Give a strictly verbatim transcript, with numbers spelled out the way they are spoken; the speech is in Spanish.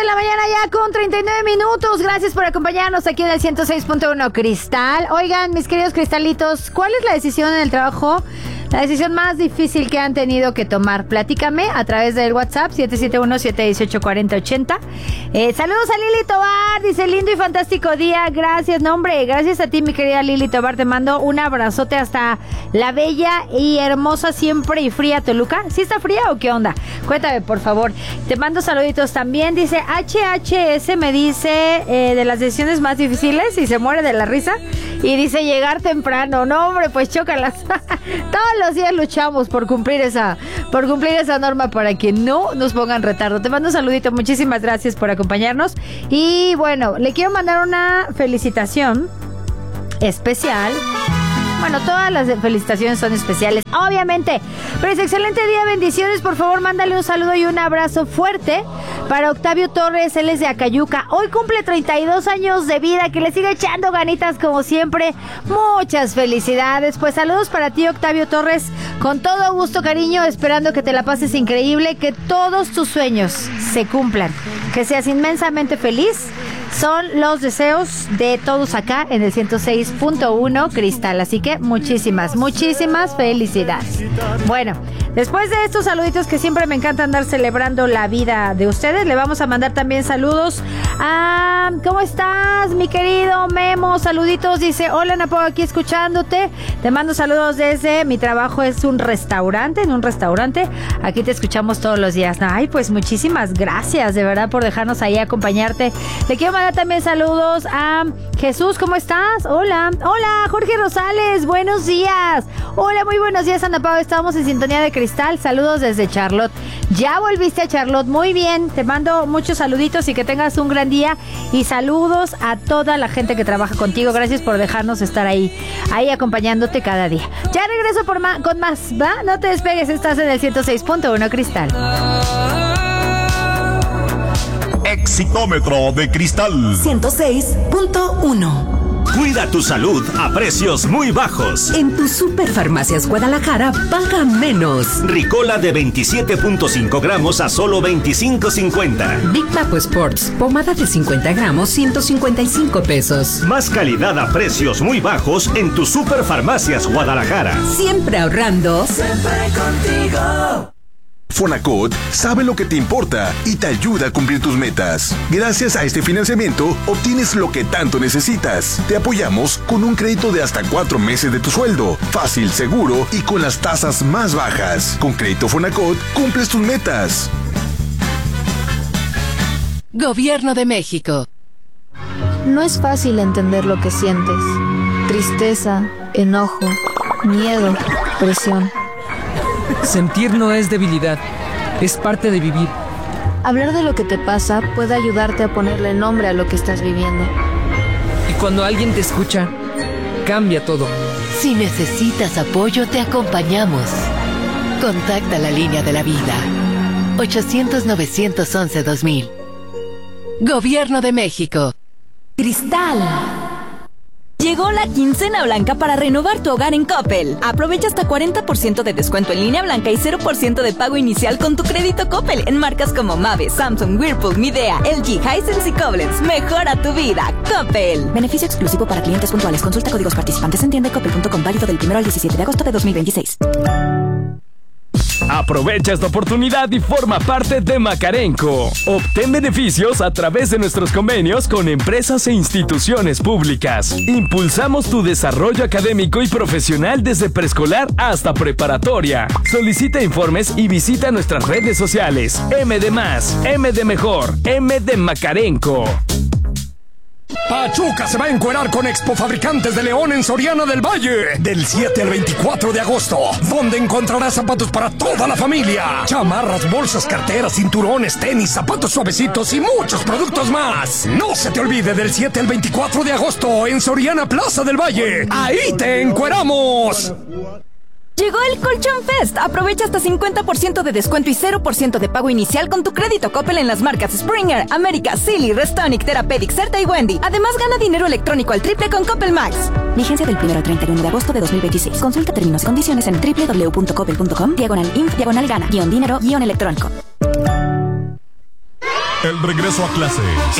de la mañana ya con treinta y nueve minutos. Gracias por acompañarnos aquí en el ciento seis punto uno Cristal. Oigan, mis queridos cristalitos, ¿cuál es la decisión en el trabajo? La decisión más difícil que han tenido que tomar. Platícame a través del WhatsApp siete siete uno, siete uno ocho, cuatro cero ocho cero. Eh, saludos a Lili Tobar. Dice, lindo y fantástico día. Gracias, no hombre. Gracias a ti, mi querida Lili Tobar. Te mando un abrazote hasta la bella y hermosa, siempre y fría Toluca. ¿Sí está fría o qué onda? Cuéntame, por favor. Te mando saluditos también. Dice, H H S me dice eh, de las decisiones más difíciles y se muere de la risa. Y dice, llegar temprano. No, hombre, pues chócalas. Todos los días luchamos por cumplir esa por cumplir esa norma para que no nos pongan retardo. Te mando un saludito, muchísimas gracias por acompañarnos. Y bueno, le quiero mandar una felicitación especial. Bueno, todas las felicitaciones son especiales, obviamente. Pero es excelente día, bendiciones. Por favor, mándale un saludo y un abrazo fuerte para Octavio Torres, él es de Acayuca. Hoy cumple treinta y dos años de vida, que le siga echando ganitas como siempre. Muchas felicidades. Pues saludos para ti, Octavio Torres. Con todo gusto, cariño, esperando que te la pases increíble, que todos tus sueños se cumplan, que seas inmensamente feliz. Son los deseos de todos acá en el ciento seis punto uno Cristal. Así que muchísimas, muchísimas felicidades. Bueno, después de estos saluditos que siempre me encanta andar celebrando la vida de ustedes, le vamos a mandar también saludos a... ¿Cómo estás, mi querido Memo? Saluditos, dice, hola Napo, aquí escuchándote. Te mando saludos desde mi trabajo, es un restaurante, en un restaurante. Aquí te escuchamos todos los días. Ay, pues muchísimas gracias, de verdad, por dejarnos ahí acompañarte. Le quiero mandar también saludos a Jesús, ¿cómo estás? Hola, hola, Jorge Rosales, buenos días. Hola, muy buenos días, Ana Pau, estamos en sintonía de Cristal. Saludos desde Charlotte. Ya volviste a Charlotte, muy bien. Te mando muchos saluditos y que tengas un gran día. Y saludos a toda la gente que trabaja contigo. Gracias por dejarnos estar ahí, ahí acompañándote cada día. Ya regreso por ma- con más, ¿va? No te despegues, estás en el ciento seis punto uno Cristal. Exitómetro de Cristal ciento seis punto uno. Cuida tu salud a precios muy bajos. En tu Superfarmacias Guadalajara, paga menos. Ricola de veintisiete punto cinco gramos a solo veinticinco cincuenta. Big Papo Sports, pomada de cincuenta gramos, ciento cincuenta y cinco pesos. Más calidad a precios muy bajos en tu Superfarmacias Guadalajara. Siempre ahorrando. Siempre contigo. Fonacot sabe lo que te importa y te ayuda a cumplir tus metas. Gracias a este financiamiento, obtienes lo que tanto necesitas. Te apoyamos con un crédito de hasta cuatro meses de tu sueldo. Fácil, seguro y con las tasas más bajas. Con Crédito Fonacot, cumples tus metas. Gobierno de México. No es fácil entender lo que sientes. Tristeza, enojo, miedo, presión. Sentir no es debilidad, es parte de vivir. Hablar de lo que te pasa puede ayudarte a ponerle nombre a lo que estás viviendo. Y cuando alguien te escucha, cambia todo. Si necesitas apoyo, te acompañamos. Contacta la línea de la vida. ochocientos, novecientos once, dos mil. Gobierno de México. Cristal. Llegó la quincena blanca para renovar tu hogar en Coppel. Aprovecha hasta cuarenta por ciento de descuento en línea blanca y cero por ciento de pago inicial con tu crédito Coppel en marcas como Mave, Samsung, Whirlpool, Midea, L G, Hisense y Koblenz. Mejora tu vida, Coppel. Beneficio exclusivo para clientes puntuales. Consulta códigos participantes en tienda coppel punto com, válido del primero al diecisiete de agosto de dos mil veintiséis. Aprovecha esta oportunidad y forma parte de Macarenco. Obtén beneficios a través de nuestros convenios con empresas e instituciones públicas. Impulsamos tu desarrollo académico y profesional desde preescolar hasta preparatoria. Solicita informes y visita nuestras redes sociales. M de más, M de mejor, M de Macarenco. Pachuca se va a encuerar con Expo Fabricantes de León en Soriana del Valle del siete al veinticuatro de agosto, donde encontrarás zapatos para toda la familia, chamarras, bolsas, carteras, cinturones, tenis, zapatos suavecitos y muchos productos más. No se te olvide, del siete al veinticuatro de agosto en Soriana Plaza del Valle. ¡Ahí te encueramos! Llegó el Colchón Fest. Aprovecha hasta cincuenta por ciento de descuento y cero por ciento de pago inicial con tu crédito Coppel en las marcas Springer, América, Silly, Restonic, Therapeutic, Certa y Wendy. Además, gana dinero electrónico al triple con Coppel Max. Vigencia del primero al treinta y uno de agosto de dos mil veintiséis. Consulta términos y condiciones en doble u doble u doble u punto coppel punto com, diagonal inf, diagonal gana, guión dinero, guión electrónico. El regreso a clases.